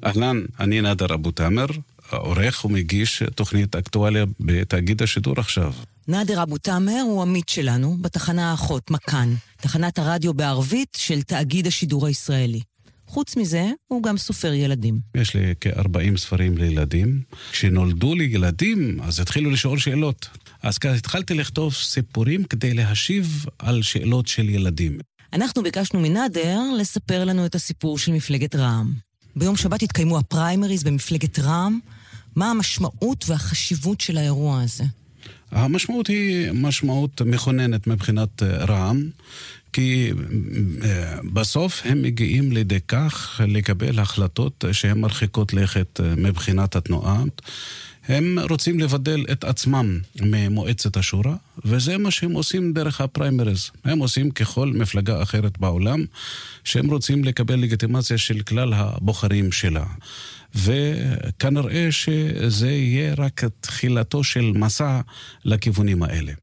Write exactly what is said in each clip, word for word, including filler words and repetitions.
אהלן, אני נאדר אבו תאמר, עורך ומגיש תוכנית אקטואליה בתאגיד השידור עכשיו. נאדר אבו תאמר הוא עמית שלנו בתחנה האחות מכאן, תחנת הרדיו בערבית של תאגיד השידור הישראלי. חוץ מזה, הוא גם סופר ילדים. יש לי כ-ארבעים ספרים לילדים. כשנולדו לי ילדים, אז התחילו לשאול שאלות. אז ככה התחלתי לכתוב סיפורים כדי להשיב על שאלות של ילדים. אנחנו ביקשנו מנאדר לספר לנו את הסיפור של מפלגת רע"מ. ביום שבת התקיימו הפריימריז במפלגת רע"מ. מה המשמעות והחשיבות של האירוע הזה? המשמעות היא משמעות מכוננת מבחינת רע"מ, כי בסוף הם מגיעים לידי כך לקבל החלטות שהן מרחיקות לכת מבחינת התנועה. הם רוצים לבדל את עצמם ממועצת השורא, וזה מה שהם עושים דרך הפריימריז. הם עושים ככל מפלגה אחרת בעולם, שהם רוצים לקבל לגיטימציה של כלל הבוחרים שלה. וכנראה שזה יהיה רק תחילתו של מסע לכיוונים האלה.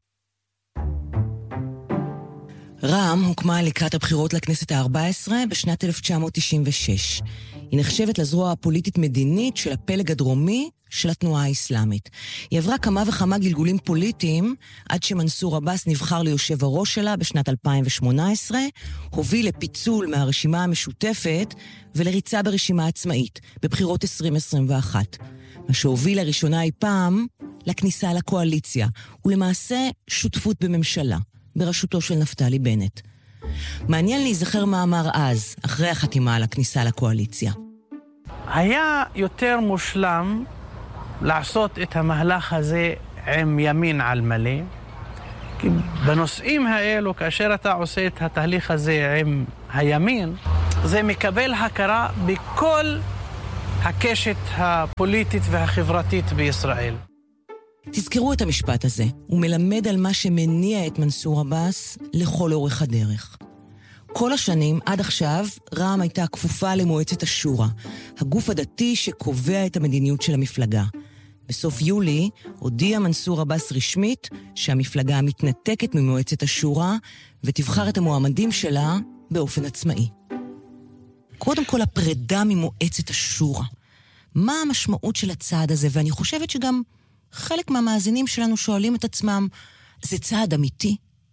רע"מ הוקמה לקראת הבחירות לכנסת ה-ארבע עשרה בשנת אלף תשע מאות תשעים ושש. היא נחשבת לזרוע הפוליטית-מדינית של הפלג הדרומי של התנועה האסלאמית. היא עברה כמה וכמה גלגולים פוליטיים עד שמנסור עבאס נבחר ליושב הראש שלה בשנת אלפיים ושמונה עשרה, הוביל לפיצול מהרשימה המשותפת ולריצה ברשימה עצמאית בבחירות עשרים עשרים ואחת. מה שהוביל לראשונה אי פעם לכניסה לקואליציה ולמעשה שותפות בממשלה בראשותו של נפתלי בנט. מעניין להיזכר מה אמר אז, אחרי החתימה על הכניסה לקואליציה. היה יותר מושלם לעשות את המהלך הזה עם ימין על מלא, כי בנושאים האלו, כאשר אתה עושה את התהליך הזה עם הימין, זה מקבל הכרה בכל הקשת הפוליטית והחברתית בישראל. תזכרו את המשפט הזה, הוא מלמד על מה שמניע את מנסור עבאס לכל אורך הדרך. כל השנים, עד עכשיו, רע"מ הייתה כפופה למועצת השורא, הגוף הדתי שקובע את המדיניות של המפלגה. בסוף יולי הודיע מנסור עבאס רשמית שהמפלגה מתנתקת ממועצת השורא ותבחר את המועמדים שלה באופן עצמאי. קודם כל הפרידה ממועצת השורא. מה המשמעות של הצעד הזה? ואני חושבת שגם חלק מהמאזינים שלנו שואלים את עצמם, זה צעד אמיתי?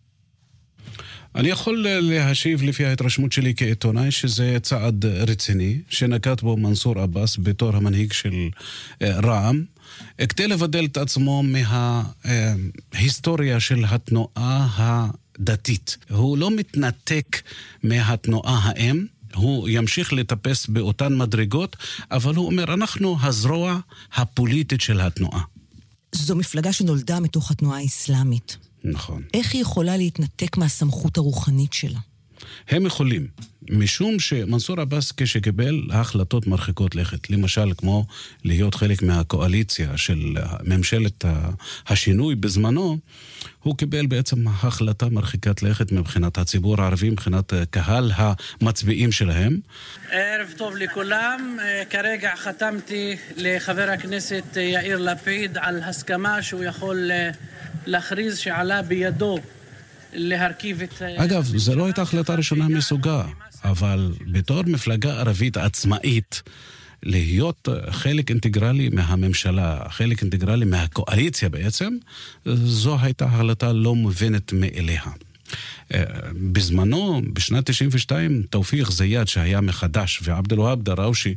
אני יכול להשיב לפי ההתרשמות שלי כעיתונאי שזה צעד רציני שנקט בו מנסור עבאס בתור המנהיג של רע"מ, כדי לבדל את עצמו מההיסטוריה של התנועה הדתית. הוא לא מתנתק מהתנועה האם, הוא ימשיך לטפס באותן מדרגות, אבל הוא אומר, אנחנו הזרוע הפוליטית של התנועה. זו מפלגה שנולדה מתוך התנועה האסלאמית. נכון. איך היא יכולה להתנתק מהסמכות הרוחנית שלה? הם יכולים, משום שמנסור עבאס כשקיבל החלטות מרחיקות לכת, למשל כמו להיות חלק מהקואליציה של ממשלת השינוי בזמנו, הוא קיבל בעצם החלטה מרחיקת לכת מבחינת הציבור הערבי, מבחינת קהל המצביעים שלהם. ערב טוב לכולם, כרגע חתמתי לחבר הכנסת יאיר לפיד על הסכמה שהוא יכול להכריז שעלה בידו להרכיב את... אגב, זו לא הייתה החלטה ראשונה מסוגה, אבל בתור מפלגה ערבית עצמאית, להיות חלק אינטגרלי מהממשלה, חלק אינטגרלי מהקואליציה בעצם, זו הייתה החלטה לא מובנת מאליה. בזמנו, בשנת תשעים ושתיים, תאופיק זיאד שהיה מחדש ועבד אל-והאב דראושי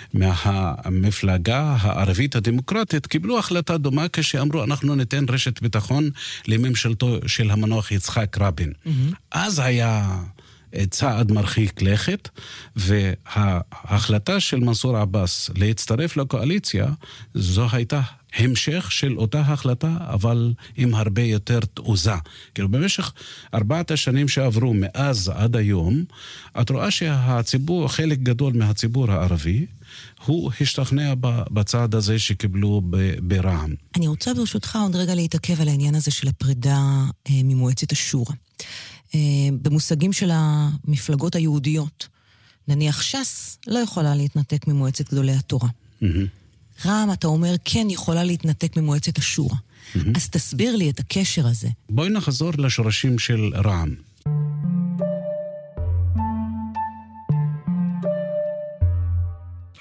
מהמפלגה הערבית הדמוקרטית קיבלו החלטה דומה כשאמרו אנחנו ניתן רשת ביטחון לממשלתו של המנוח יצחק רבין. Mm-hmm. אז היה צעד מרחיק לכת, וההחלטה של מנסור עבאס להצטרף לקואליציה זו הייתה המשך של אותה החלטה, אבל עם הרבה יותר תעוזה. כאילו במשך ארבעת השנים שעברו מאז עד היום, את רואה שהציבור, חלק גדול מהציבור הערבי, הוא השתכנע בצעד הזה שקיבלו ברע"מ. אני רוצה ברשותך עוד רגע להתעכב על העניין הזה של הפרידה אה, ממועצת השורא. אה, במושגים של המפלגות היהודיות, נניח ש"ס לא יכולה להתנתק ממועצת גדולי התורה. Mm-hmm. רע"מ, אתה אומר, כן יכולה להתנתק ממועצת השורא. Mm-hmm. אז תסביר לי את הקשר הזה. בואי נחזור לשורשים של רע"מ.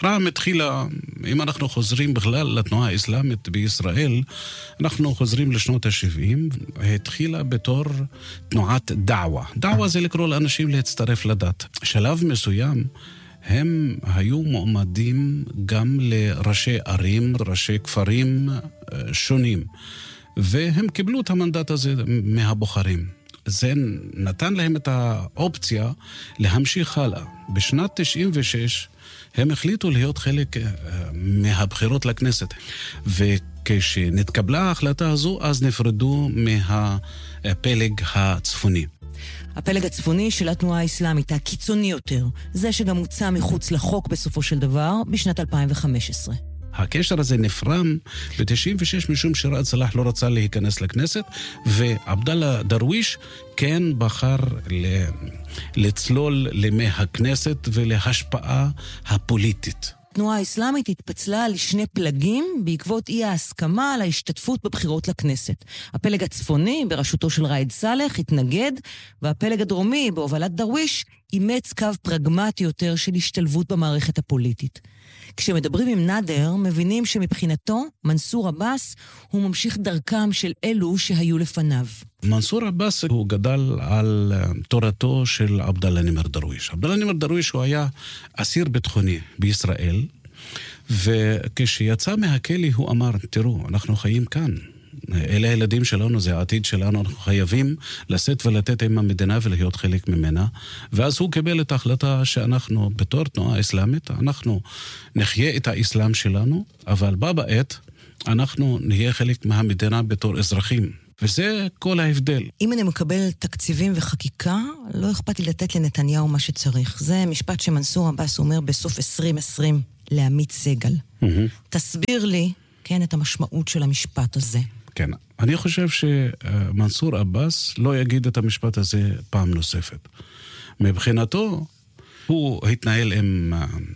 רע"מ התחילה, אם אנחנו חוזרים בכלל לתנועה האסלאמית בישראל, אנחנו חוזרים לשנות ה-שבעים, התחילה בתור תנועת דעווה. דעווה זה לקרוא לאנשים להצטרף לדת. שלב מסוים, הם היו מועמדים גם לראשי ערים, ראשי כפרים שונים, והם קיבלו את המנדט הזה מהבוחרים. זה נתן להם את האופציה להמשיך הלאה. בשנת תשעים ושש הם החליטו להיות חלק מהבחירות לכנסת, וכשנתקבלה ההחלטה הזו, אז נפרדו מהפלג הצפוני. הפלג הצפוני של התנועה האסלאמית, הקיצוני יותר, זה שגם הוצא מחוץ לחוק בסופו של דבר בשנת אלפיים וחמש עשרה. הקשר הזה נפרם ב-תשעים ושש משום שראאד סלאח לא רצה להיכנס לכנסת, ועבדאללה דרוויש כן בחר לצלול למי הכנסת ולהשפעה הפוליטית. התנועה האסלאמית התפצלה לשני פלגים בעקבות אי ההסכמה על ההשתתפות בבחירות לכנסת. הפלג הצפוני בראשותו של ראאד סלאח התנגד, והפלג הדרומי בהובלת דרוויש אימץ קו פרגמטי יותר של השתלבות במערכת הפוליטית. כשמדברים עם נאדר, מבינים שמבחינתו מנסור עבאס הוא ממשיך דרכם של אלו שהיו לפניו. מנסור עבאס הוא גדל על תורתו של עבדאללה נימר דרוויש. עבדאללה נימר דרוויש הוא היה אסיר ביטחוני בישראל, וכשיצא מהכלא הוא אמר, תראו, אנחנו חיים כאן. אלה הילדים שלנו, זה העתיד שלנו, אנחנו חייבים לשאת ולתת עם המדינה ולהיות חלק ממנה. ואז הוא קיבל את ההחלטה שאנחנו, בתור תנועה אסלאמית, אנחנו נחיה את האסלאם שלנו, אבל בה בעת אנחנו נהיה חלק מהמדינה בתור אזרחים. וזה כל ההבדל. אם אני מקבל תקציבים וחקיקה, לא אכפת לי לתת לנתניהו מה שצריך. זה משפט שמנסור עבאס אומר בסוף עשרים עשרים לעמית סגל. Mm-hmm. תסביר לי, כן, את המשמעות של המשפט הזה. כן, אני חושב שמנסור עבאס לא יגיד את המשפט הזה פעם נוספת. מבחינתו, הוא התנהל עם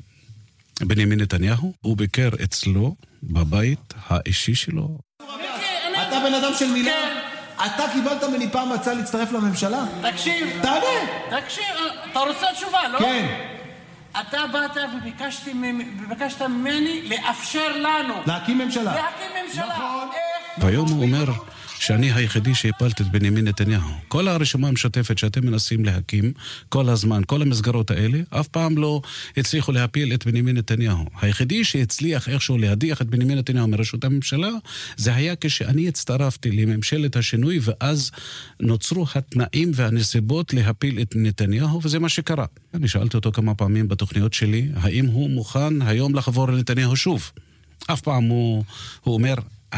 בנימין נתניהו, הוא ביקר אצלו בבית האישי שלו. אתה בן אדם של מילה? אתה קיבלת ממני פעם הצעה להצטרף לממשלה? תקשיב. תענה. תקשיב, אתה רוצה תשובה, לא? כן. אתה באת וביקשת ממני לאפשר לנו. להקים ממשלה. להקים ממשלה. נכון. והיום הוא אומר שאני היחידי שהפלת את בנימין נתניהו. כל הרשימה המשותפת שאתם מנסים להקים כל הזמן, כל המסגרות האלה, אף פעם לא הצליחו להפיל את בנימין נתניהו. היחידי שהצליח איכשהו להדיח את בנימין נתניהו מראשות הממשלה, זה היה כשאני הצטרפתי לממשלת השינוי, ואז נוצרו התנאים והנסיבות להפיל את נתניהו, וזה מה שקרה. אני שאלתי אותו כמה פעמים בתוכניות שלי, האם הוא מוכן היום לחבור לנתניהו שוב? אף פעם הוא, הוא אומר,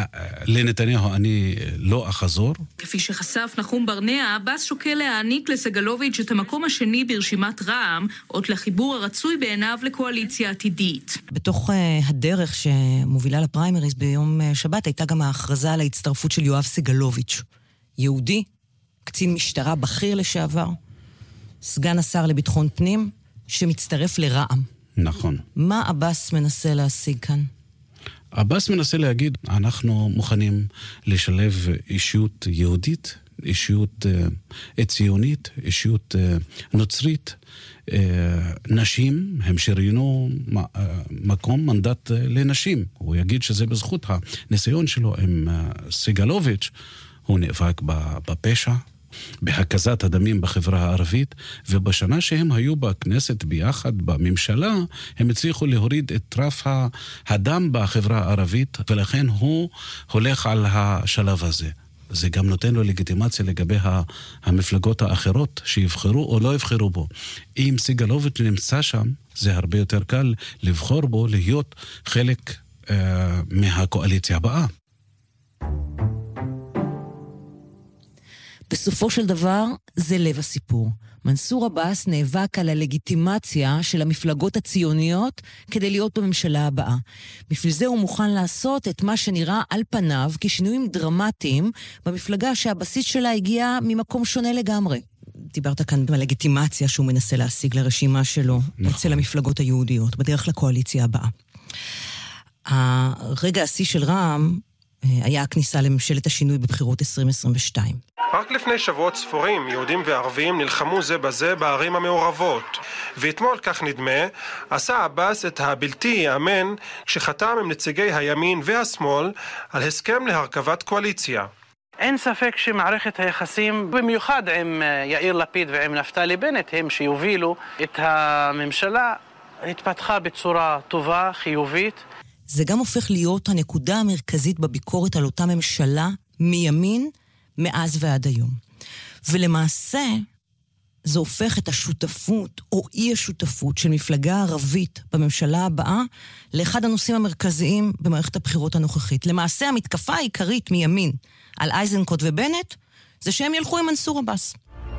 לנתניהו אני לא אחזור. כפי שחשף נחום ברנע, עבאס שוקל להעניק לסגלוביץ' את המקום השני ברשימת רע"מ, אות לחיבור הרצוי בעיניו לקואליציה עתידית. בתוך uh, הדרך שמובילה לפריימריז ביום uh, שבת, הייתה גם ההכרזה על ההצטרפות של יואב סגלוביץ'. יהודי, קצין משטרה בכיר לשעבר, סגן השר לביטחון פנים, שמצטרף לרע"מ. נכון. מה עבאס מנסה להשיג כאן? עבאס מנסה להגיד, אנחנו מוכנים לשלב אישיות יהודית, אישיות uh, ציונית, אישיות uh, נוצרית, uh, נשים, הם שריינו uh, מקום מנדט uh, לנשים. הוא יגיד שזה בזכות הניסיון שלו עם uh, סגלוביץ', הוא נאבק בפשע, בהקזת הדמים בחברה הערבית, ובשנה שהם היו בכנסת ביחד בממשלה, הם הצליחו להוריד את רף הדם בחברה הערבית, ולכן הוא הולך על השלב הזה. זה גם נותן לו לגיטימציה לגבי המפלגות האחרות שיבחרו או לא יבחרו בו. אם סגלוביץ' נמצא שם, זה הרבה יותר קל לבחור בו להיות חלק אה, מהקואליציה הבאה. בסופו של דבר, זה לב הסיפור. מנסור עבאס נאבק על הלגיטימציה של המפלגות הציוניות כדי להיות בממשלה הבאה. בשביל זה הוא מוכן לעשות את מה שנראה על פניו כשינויים דרמטיים במפלגה שהבסיס שלה הגיע ממקום שונה לגמרי. דיברת כאן על הלגיטימציה שהוא מנסה להשיג לרשימה שלו אצל המפלגות היהודיות, בדרך לקואליציה הבאה. הרגע השיא של רע"מ היה הכניסה לממשלת השינוי בבחירות עשרים עשרים ושתיים. רק לפני שבועות ספורים יהודים וערבים נלחמו זה בזה בערים המעורבות, ואתמול, כך נדמה, עשה עבאס את הבלתי ייאמן כשחתם עם נציגי הימין והשמאל על הסכם להרכבת קואליציה. אין ספק שמערכת היחסים, במיוחד עם יאיר לפיד ועם נפתלי בנט, הם שיובילו את הממשלה, התפתחה בצורה טובה, חיובית. זה גם הופך להיות הנקודה המרכזית בביקורת על אותה ממשלה מימין מאז ועד היום. ולמעשה, זה הופך את השותפות או אי השותפות של מפלגה ערבית בממשלה הבאה לאחד הנושאים המרכזיים במערכת הבחירות הנוכחית. למעשה, המתקפה העיקרית מימין על איזנקוט ובנט זה שהם ילכו עם מנסור עבאס.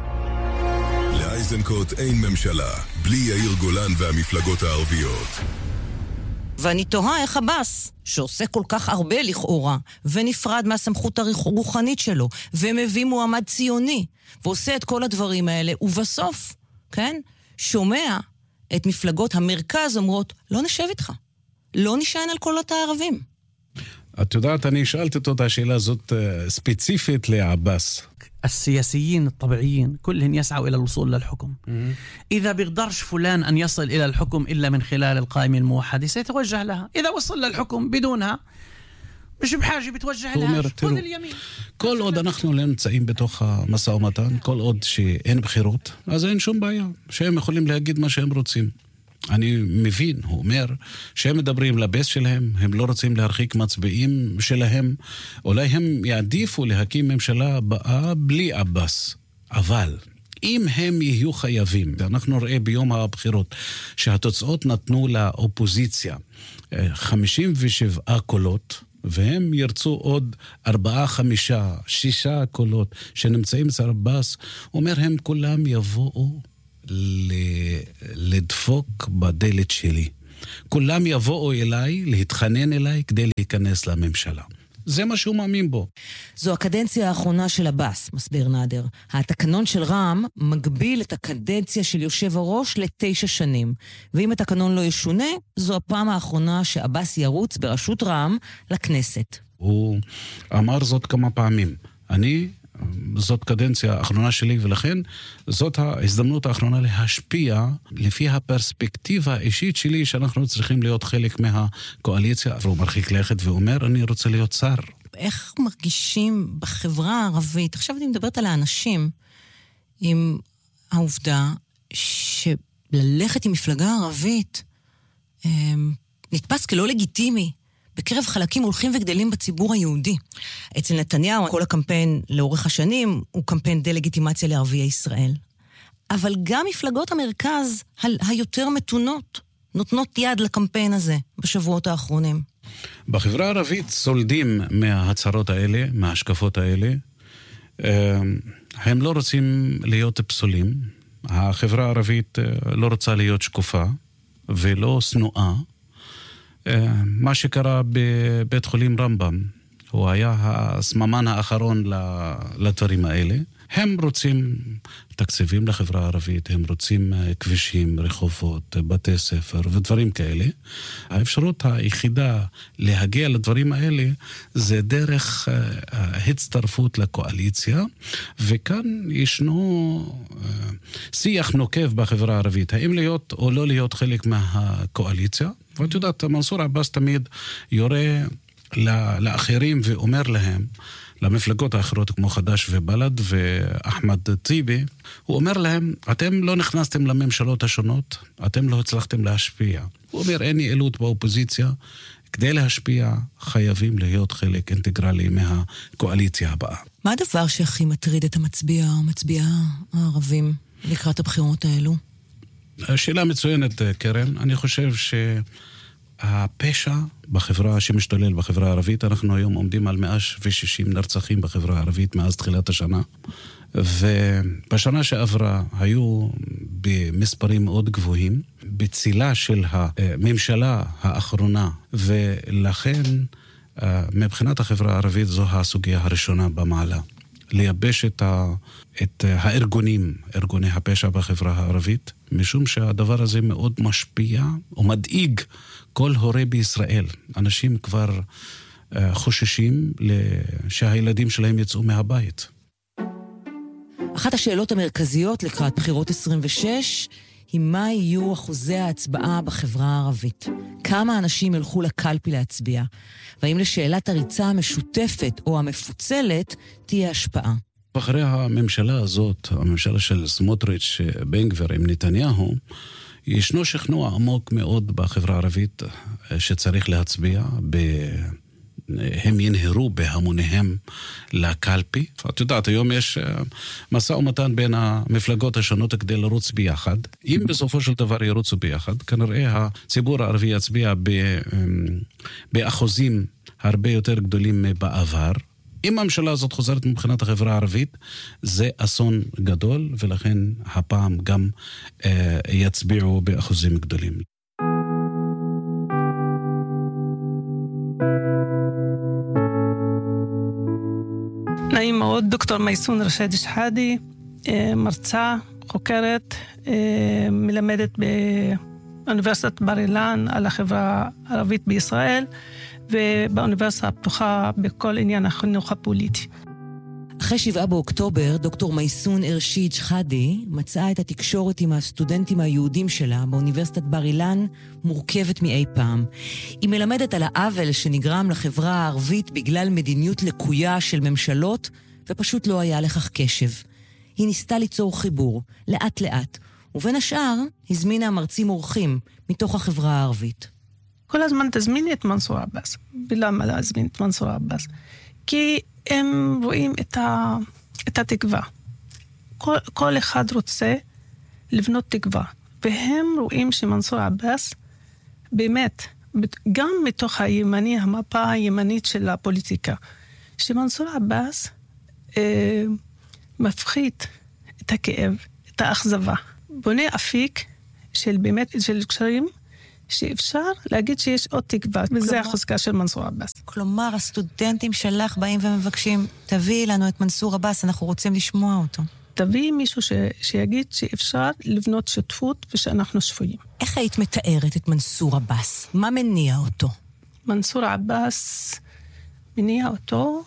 לאיזנקוט אין ממשלה, בלי יאיר גולן והמפלגות הערביות. ואני תוהה איך עבאס, שעושה כל כך הרבה לכאורה, ונפרד מהסמכות הרוחנית שלו, ומביא מועמד ציוני, ועושה את כל הדברים האלה, ובסוף, כן, שומע את מפלגות המרכז אומרות, לא נשב איתך, לא נשען על קולות הערבים. את יודעת, אני שאלתי אותו את השאלה הזאת ספציפית לעבאס. السياسيين الطبيعيين كلهم يسعوا إلى الوصول للحكم. إذا بيقدرش فلان أن يصل إلى الحكم إلا من خلال القائمة الموحدة سيتوجه لها. إذا وصل للحكم بدونها مش بحاجة بتوجه لها. خذ اليمين. כל עוד אנחנו לא נמצאים בתוך המשא ומתן, כל עוד שאין בחירות, אז אין שום בעיה. שהם יכולים להגיד מה שהם רוצים. אני מבין, הוא אומר, שהם מדברים לבייס שלהם, הם לא רוצים להרחיק מצביעים שלהם, אולי הם יעדיפו להקים ממשלה הבאה בלי עבאס. אבל אם הם יהיו חייבים, ואנחנו נראה ביום הבחירות שהתוצאות נתנו לאופוזיציה חמישים ושבעה קולות, והם ירצו עוד ארבעה, חמישה, שישה קולות שנמצאים אצל עבאס, אומר הם כולם יבואו לדפוק בדלת שלי. כולם יבואו אליי, להתחנן אליי כדי להיכנס לממשלה. זה מה שהוא מאמין בו. זו הקדנציה האחרונה של עבאס, מסביר נאדר. התקנון של רע"מ מגביל את הקדנציה של יושב הראש לתשע שנים. ואם התקנון לא ישונה, זו הפעם האחרונה שעבאס ירוץ בראשות רע"מ לכנסת. הוא אמר זאת כמה פעמים. אני... זאת קדנציה האחרונה שלי, ולכן זאת ההזדמנות האחרונה להשפיע לפי הפרספקטיבה האישית שלי, שאנחנו צריכים להיות חלק מהקואליציה. והוא מרחיק לכת ואומר, אני רוצה להיות שר. איך מרגישים בחברה הערבית? עכשיו אני מדברת על האנשים, עם העובדה שללכת עם מפלגה ערבית נתפס כלא לגיטימי. בקרב חלקים הולכים וגדלים בציבור היהודי. אצל נתניהו, כל הקמפיין לאורך השנים הוא קמפיין דה-לגיטימציה לערביי ישראל. אבל גם מפלגות המרכז היותר מתונות נותנות יד לקמפיין הזה בשבועות האחרונים. בחברה הערבית סולדים מההצהרות האלה, מההשקפות האלה. הם לא רוצים להיות פסולים. החברה הערבית לא רוצה להיות שקופה ולא שנואה. מה שקרה בבית חולים רמב"ם, הוא היה הסממן האחרון לדברים האלה. הם רוצים תקציבים לחברה הערבית, הם רוצים כבישים, רחובות, בתי ספר ודברים כאלה. האפשרות היחידה להגיע לדברים האלה זה דרך הצטרפות לקואליציה, וכאן ישנו שיח נוקב בחברה הערבית, האם להיות או לא להיות חלק מהקואליציה. ואת יודעת, מנסור עבאס תמיד יורה לאחרים ואומר להם, למפלגות האחרות כמו חד"ש ובל"ד ואחמד טיבי, הוא אומר להם, אתם לא נכנסתם לממשלות השונות, אתם לא הצלחתם להשפיע. הוא אומר, אין יעילות באופוזיציה, כדי להשפיע חייבים להיות חלק אינטגרלי מהקואליציה הבאה. מה הדבר שהכי מטריד את המצביע או מצביעה הערבים לקראת הבחירות האלו? שאלה מצוינת, קרן. אני חושב שהפשע בחברה שמשתולל בחברה הערבית, אנחנו היום עומדים על מאה ושישים נרצחים בחברה הערבית מאז תחילת השנה, ובשנה שעברה היו במספרים מאוד גבוהים, בצילה של הממשלה האחרונה, ולכן מבחינת החברה הערבית זו הסוגיה הראשונה במעלה. לייבש את, ה, את הארגונים, ארגוני הפשע בחברה הערבית, משום שהדבר הזה מאוד משפיע ומדאיג כל הורה בישראל. אנשים כבר חוששים שהילדים שלהם יצאו מהבית. אחת השאלות המרכזיות לקראת בחירות עשרים ושש היא מה יהיו אחוזי ההצבעה בחברה הערבית. כמה אנשים ילכו לקלפי להצביע, והאם לשאלת הריצה המשותפת או המפוצלת תהיה השפעה. אחרי הממשלה הזאת, הממשלה של סמוטריץ' בן גביר עם נתניהו, ישנו שכנוע עמוק מאוד בחברה הערבית שצריך להצביע ב... הם ינהרו בהמוניהם לקלפי. את יודעת, היום יש מסע ומתן בין המפלגות השונות כדי לרוץ ביחד. אם בסופו של דבר ירוצו ביחד, כנראה הציבור הערבי יצביע באחוזים הרבה יותר גדולים מבעבר. אם הממשלה הזאת חוזרת מבחינת החברה הערבית, זה אסון גדול, ולכן הפעם גם אה, יצביעו באחוזים גדולים. נעים מאוד, דוקטור מייסון רשד שחאדי, מרצה, חוקרת, מלמדת באוניברסיטת בר אילן על החברה הערבית בישראל, ובאוניברסיטה הפתוחה בכל עניין החינוך הפוליטי. אחרי שבעה באוקטובר, דוקטור מייסון רשד שחאדי מצאה את התקשורת עם הסטודנטים היהודים שלה באוניברסיטת בר אילן מורכבת מאי פעם. היא מלמדת על העוול שנגרם לחברה הערבית בגלל מדיניות לקויה של ממשלות, ופשוט לא היה לכך קשב. היא ניסתה ליצור חיבור, לאט לאט, ובין השאר הזמינה מרצים אורחים מתוך החברה הערבית. כל הזמן תזמיני את מנסור עבאס. ולמה להזמין את מנסור עבאס? כי הם רואים את, ה, את התקווה. כל, כל אחד רוצה לבנות תקווה. והם רואים שמנסור עבאס, באמת, גם מתוך הימני, המפה הימנית של הפוליטיקה, שמנסור עבאס אה, מפחית את הכאב, את האכזבה. בונה אפיק של באמת, של קשרים, שאפשר להגיד שיש עוד תקווה, וזה החוזקה של מנסור עבאס. כלומר, הסטודנטים שלך באים ומבקשים, תביאי לנו את מנסור עבאס, אנחנו רוצים לשמוע אותו. תביאי מישהו ש... שיגיד שאפשר לבנות שותפות ושאנחנו שפויים. איך היית מתארת את מנסור עבאס? מה מניע אותו? מנסור עבאס מניע אותו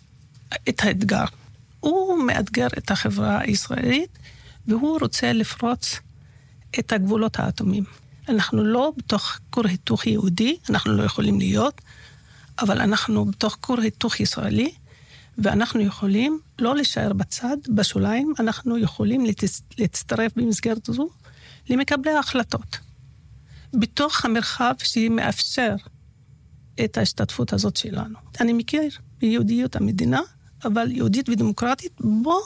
את האתגר. הוא מאתגר את החברה הישראלית, והוא רוצה לפרוץ את הגבולות האטומיים. אנחנו לא בתוך כור היתוך יהודי, אנחנו לא יכולים להיות, אבל אנחנו בתוך כור היתוך ישראלי, ואנחנו יכולים לא להישאר בצד, בשוליים, אנחנו יכולים להצטרף במסגרת הזו למקבלי ההחלטות. בתוך המרחב שמאפשר את ההשתתפות הזאת שלנו. אני מכיר ביהודיות המדינה, אבל יהודית ודמוקרטית, בוא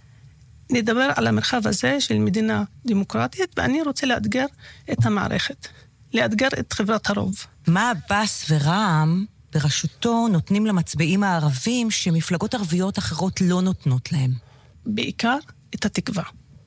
נדבר על המרחב הזה של מדינה דמוקרטית, ואני רוצה לאתגר את המערכת, לאתגר את חברת הרוב. מה עבאס ורע"מ בראשותו נותנים למצביעים הערבים שמפלגות ערביות אחרות לא נותנות להם? בעיקר את התקווה.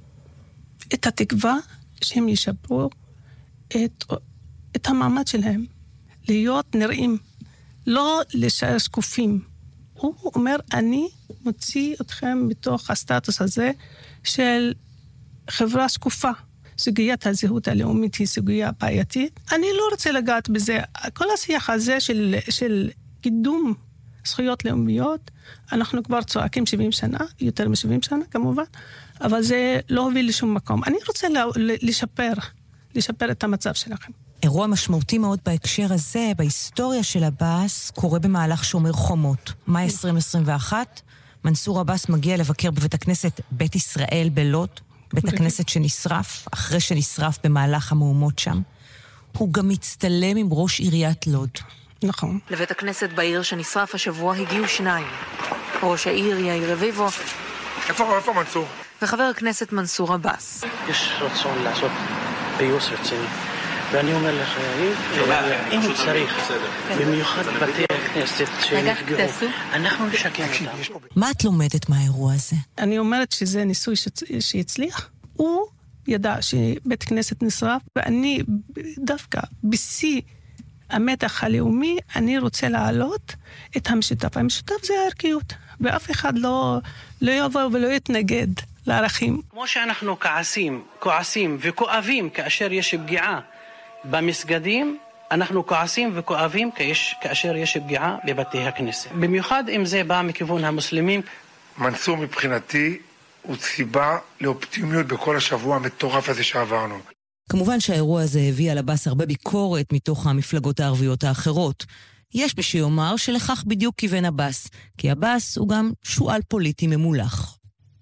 את התקווה שהם ישפרו את, את המעמד שלהם, להיות נראים, לא להישאר שקופים. הוא אומר, אני מוציא אתכם בתוך הסטטוס הזה של חברה שקופה. סוגיית הזהות הלאומית היא סוגיה בעייתית. אני לא רוצה לגעת בזה. כל השיח הזה של, של קידום זכויות לאומיות, אנחנו כבר צועקים שבעים שנה, יותר מ-שבעים שנה כמובן, אבל זה לא הוביל לשום מקום. אני רוצה לשפר, לשפר את המצב שלכם. אירוע משמעותי מאוד בהקשר הזה, בהיסטוריה של עבאס, קורה במהלך שומר חומות. מאי עשרים עשרים ואחת, מנסור עבאס מגיע לבקר בבית הכנסת בית ישראל בלוד, בית הכנסת שנשרף, אחרי שנשרף במהלך המהומות שם. הוא גם מצטלם עם ראש עיריית לוד. נכון. לבית הכנסת בעיר שנשרף השבוע הגיעו שניים. ראש העיר יאיר רביבו. איפה, איפה מנסור? וחבר הכנסת מנסור עבאס. יש רצון לעשות פיוס רציני. ואני אומר לך, אם צריך, במיוחד בתי הכנסת שנפגעו, אנחנו נשקם אותם. מה את לומדת מהאירוע הזה? אני אומרת שזה ניסוי שהצליח. הוא ידע שבית כנסת נשרף, ואני דווקא בשיא המתח הלאומי, אני רוצה להעלות את המשותף. המשותף זה הערכיות, ואף אחד לא, לא יבוא ולא יתנגד לערכים. כמו שאנחנו כעסים, כועסים וכואבים כאשר יש פגיעה במסגדים, אנחנו כועסים וכואבים כאשר יש פגיעה בבתי הכנסת. במיוחד אם זה בא מכיוון המוסלמים. מנסור מבחינתי הוא סיבה לאופטימיות בכל השבוע המטורף הזה שעברנו. כמובן שהאירוע הזה הביא על עבאס הרבה ביקורת מתוך המפלגות הערביות האחרות. יש מי שיאמר שלכך בדיוק כיוון עבאס, כי עבאס הוא גם שועל פוליטי ממולח.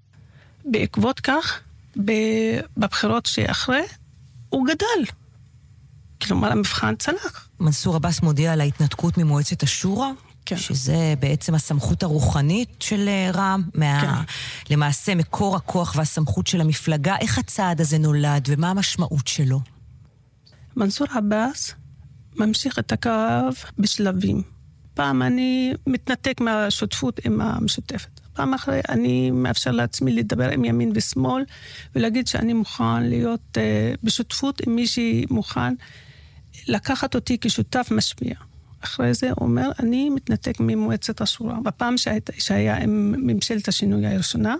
בעקבות כך, בבחירות שאחרי, הוא גדל. כלומר, המבחן צלח. מנסור עבאס מודיע על ההתנתקות ממועצת השורא, כן. שזה בעצם הסמכות הרוחנית של רע"מ, מה... כן. למעשה מקור הכוח והסמכות של המפלגה. איך הצעד הזה נולד ומה המשמעות שלו? מנסור עבאס ממשיך את הקו בשלבים. פעם אני מתנתק מהשותפות עם המשותפת. פעם אחרי אני מאפשר לעצמי לדבר עם ימין ושמאל, ולהגיד שאני מוכן להיות uh, בשותפות עם מי שמוכן לקחת אותי כשותף משפיע. אחרי זה הוא אומר, אני מתנתק ממועצת השורא. בפעם שהיית, שהיה עם ממשלת השינוי הראשונה,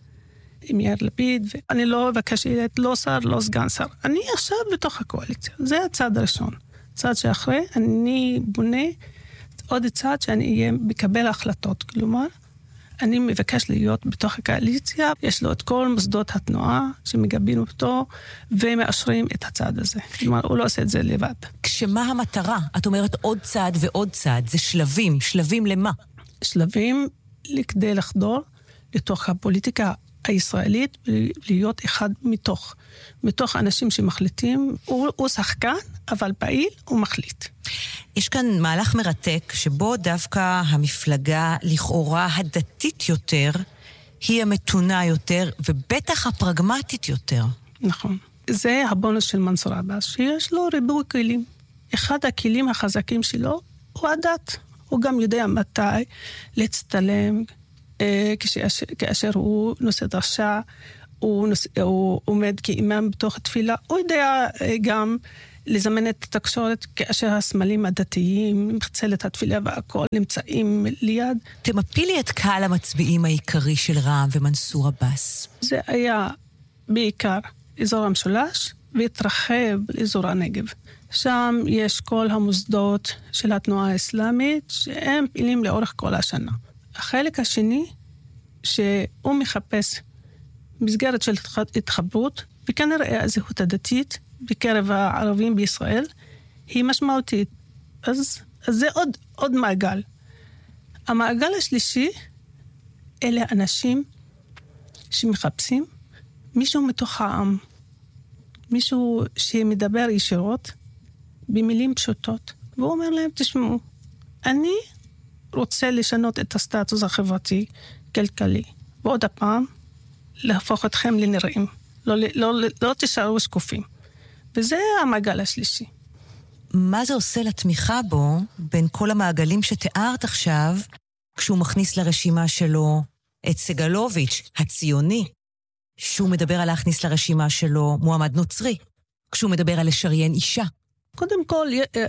עם יאיר לפיד, ואני לא אבקש להיות לא שר, לא סגן שר. אני עכשיו בתוך הקואליציה. זה הצעד הראשון. צעד שאחרי, אני בונה עוד צעד שאני אהיה מקבל החלטות. כלומר, אני מבקש להיות בתוך הקואליציה, יש לו את כל מוסדות התנועה שמגבים אותו ומאשרים את הצעד הזה. כלומר, הוא לא עושה את זה לבד. כשמה המטרה? את אומרת עוד צעד ועוד צעד, זה שלבים. שלבים למה? שלבים כדי לחדור לתוך הפוליטיקה הישראלית, להיות אחד מתוך, מתוך אנשים שמחליטים. הוא, הוא שחקן, אבל פעיל הוא מחליט. יש כאן מהלך מרתק שבו דווקא המפלגה לכאורה הדתית יותר, היא המתונה יותר, ובטח הפרגמטית יותר. נכון. זה הבונוס של מנסור עבאס, שיש לו ריבוי כלים. אחד הכלים החזקים שלו הוא הדת. הוא גם יודע מתי להצטלם, אה, כאשר, כאשר הוא נושא דרשה, הוא, נושא, הוא עומד כאימם בתוך התפילה, הוא יודע אה, גם לזמן את התקשורת כאשר הסמלים הדתיים, מחצלת התפילה והכל נמצאים ליד. תמפילי את קהל המצביעים העיקרי של רע"מ ומנסור עבאס. זה היה בעיקר אזור המשולש והתרחב לאזור הנגב. שם יש כל המוסדות של התנועה האסלאמית שהם פעילים לאורך כל השנה. החלק השני שהוא מחפש מסגרת של התחברות וכנראה הזהות הדתית בקרב הערבים בישראל, היא משמעותית. אז, אז זה עוד, עוד מעגל. המעגל השלישי, אלה אנשים שמחפשים מישהו מתוך העם, מישהו שמדבר ישירות, במילים פשוטות, והוא אומר להם, תשמעו, אני רוצה לשנות את הסטטוס החברתי, כלכלי, ועוד הפעם, להפוך אתכם לנראים, לא, לא, לא, לא תשארו שקופים. וזה המעגל השלישי. מה זה עושה לתמיכה בו, בין כל המעגלים שתיארת עכשיו, כשהוא מכניס לרשימה שלו את סגלוביץ', הציוני, שהוא מדבר על להכניס לרשימה שלו מועמד נוצרי, כשהוא מדבר על לשריין אישה? קודם כל,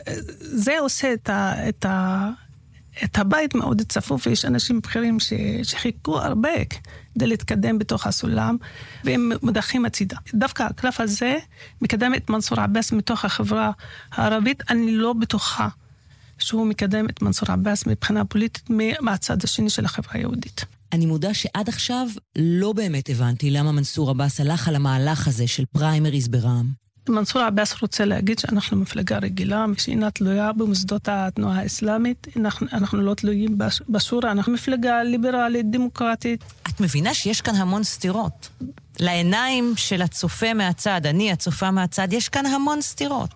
זה עושה את, ה, את, ה, את הבית מאוד צפוף, ויש אנשים בכירים ש, שחיכו הרבה כדי להתקדם בתוך הסולם, והם מודחים הצידה. דווקא הקלף הזה מקדם את מנסור עבאס מתוך החברה הערבית. אני לא בטוחה שהוא מקדם את מנסור עבאס מבחינה פוליטית מהצד השני של החברה היהודית. אני מודה שעד עכשיו לא באמת הבנתי למה מנסור עבאס הלך על המהלך הזה של פריימריז ברע"מ. מנסור עבאס רוצה להגיד שאנחנו מפלגה רגילה, שאינה תלויה במוסדות התנועה האסלאמית, אנחנו, אנחנו לא תלויים בשורה, אנחנו מפלגה ליברלית, דמוקרטית. את מבינה שיש כאן המון סתירות. לעיניים של הצופה מהצד, אני הצופה מהצד, יש כאן המון סתירות.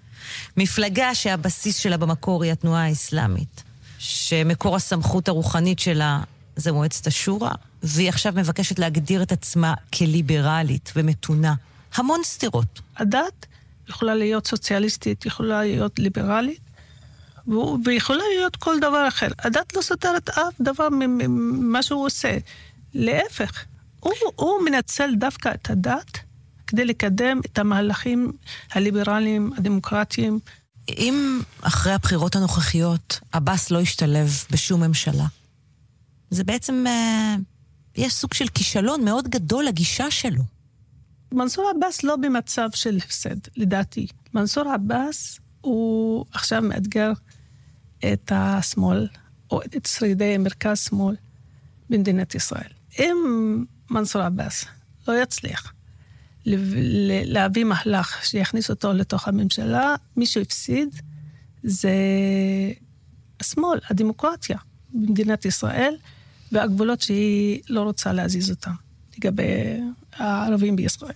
מפלגה שהבסיס שלה במקור היא התנועה האסלאמית, שמקור הסמכות הרוחנית שלה זה מועצת השורא, והיא עכשיו מבקשת להגדיר את עצמה כליברלית ומתונה. המון סתירות. הדת יכולה להיות סוציאליסטית, יכולה להיות ליברלית, ויכולה להיות כל דבר אחר. הדת לא סותרת אף דבר ממה שהוא עושה. להפך, הוא, הוא מנצל דווקא את הדת כדי לקדם את המהלכים הליברליים, הדמוקרטיים. אם אחרי הבחירות הנוכחיות עבאס לא ישתלב בשום ממשלה, זה בעצם, יש סוג של כישלון מאוד גדול לגישה שלו. מנסור עבאס לא במצב של הפסד, לדעתי. מנסור עבאס הוא עכשיו מאתגר את השמאל, או את שרידי מרכז שמאל במדינת ישראל. אם מנסור עבאס לא יצליח להביא מהלך שיכניס אותו לתוך הממשלה, מי שהפסיד זה השמאל, הדמוקרטיה במדינת ישראל, והגבולות שהיא לא רוצה להזיז אותם לגבי הערבים בישראל.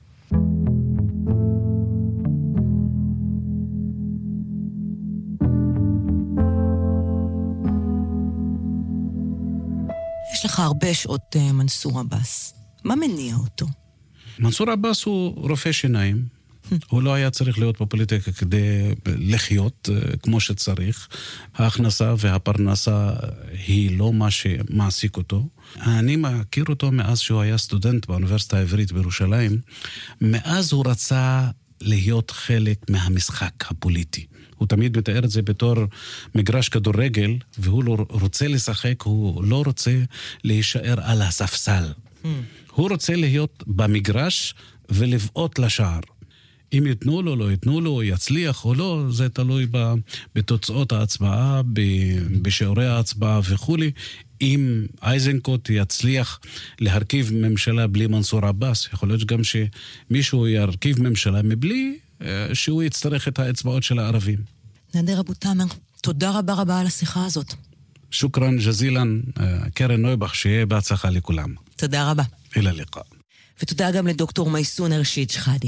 יש לך הרבה שעות מנסור עבאס. מה מניע אותו? מנסור עבאס הוא רופא שיניים. הוא לא היה צריך להיות בפוליטיקה כדי לחיות כמו שצריך. ההכנסה והפרנסה היא לא מה שמעסיק אותו. אני מכיר אותו מאז שהוא היה סטודנט באוניברסיטה העברית בירושלים. מאז הוא רצה להיות חלק מהמשחק הפוליטי. הוא תמיד מתאר את זה בתור מגרש כדורגל, והוא לא רוצה לשחק, הוא לא רוצה להישאר על הספסל. Mm. הוא רוצה להיות במגרש ולבעוט לשער. אם יתנו לו, לא יתנו לו, יצליח או לא, זה תלוי בתוצאות ההצבעה, בשיעורי ההצבעה וכו'. אם אייזנקוט יצליח להרכיב ממשלה בלי מנסור עבאס, יכול להיות גם שמישהו ירכיב ממשלה מבלי שהוא יצטרך את האצבעות של הערבים. נדר אבו תאמר, תודה רבה רבה על השיחה הזאת. שוקרן ג'זילן, קרן נויבך, שיהיה בהצלחה לכולם. תודה רבה. אלה לקה. ותודה גם לדוקטור מייסון רשיד שחאדי.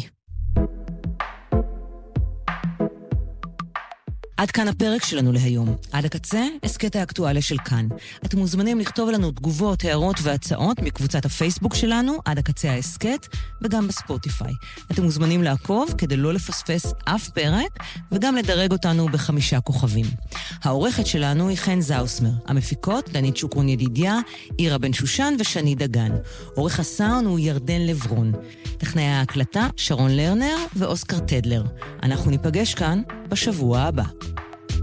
עד כאן הפרק שלנו להיום. עד הקצה, הסקט האקטואליה של כאן. אתם מוזמנים לכתוב לנו תגובות, הערות והצעות מקבוצת הפייסבוק שלנו, עד הקצה ההסקט, וגם בספוטיפיי. אתם מוזמנים לעקוב כדי לא לפספס אף פרק, וגם לדרג אותנו בחמישה כוכבים. העורכת שלנו היא חן זאוסמר. המפיקות, דנית שוקרון ידידיה, עירה בן שושן ושני דגן. עורך הסאונד הוא ירדן לברון. טכנאי ההקלטה, שרון לרנר ואוסקר טדלר. אנחנו ניפגש כאן בשבוע הבא.